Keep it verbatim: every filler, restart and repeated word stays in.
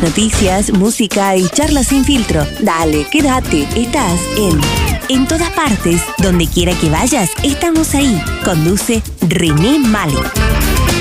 noticias, música y charlas sin filtro. Dale, quédate. Estás en En Todas Partes. Donde quiera que vayas, estamos ahí. Conduce René Mali.